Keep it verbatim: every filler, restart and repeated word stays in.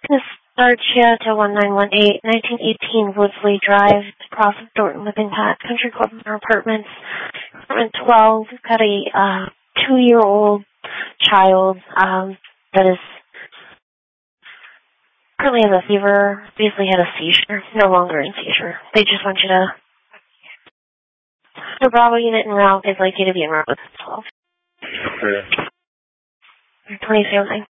This is Sargia to one nine one eight, nineteen eighteen Woodsley Drive, across of Thornton Living Pat, Country Club Apartments, apartment twelve. We've got a uh, two-year-old child um, that is currently has a fever, basically had a seizure, no longer in seizure. They just want you to, the Bravo unit en route is like you to be en route with twelve. Okay. twenty family.